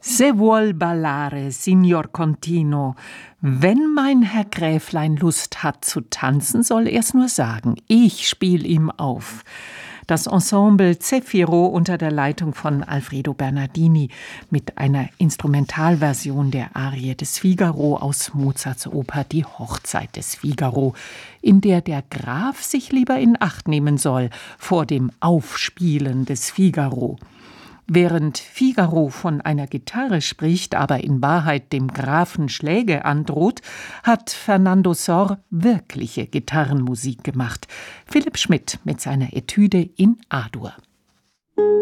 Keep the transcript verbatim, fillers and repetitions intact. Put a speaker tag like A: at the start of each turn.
A: Se vuol ballare, Signor Contino. Wenn mein Herr Gräflein Lust hat zu tanzen, soll er's nur sagen. Ich spiel ihm auf. Das Ensemble Zefiro unter der Leitung von Alfredo Bernardini mit einer Instrumentalversion der Arie des Figaro aus Mozarts Oper Die Hochzeit des Figaro, in der der Graf sich lieber in Acht nehmen soll vor dem Aufspielen des Figaro. Während Figaro von einer Gitarre spricht, aber in Wahrheit dem Grafen Schläge androht, hat Fernando Sor wirkliche Gitarrenmusik gemacht. Philipp Schmidt mit seiner Etüde in A-Dur.